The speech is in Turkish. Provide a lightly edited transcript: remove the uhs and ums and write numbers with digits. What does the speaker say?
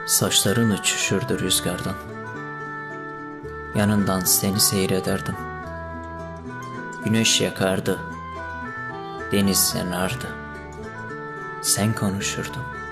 Saçların uçuşurdu rüzgardan. Yanından seni seyrederdim. Güneş yakardı, deniz yanardı. Sen konuşurdun.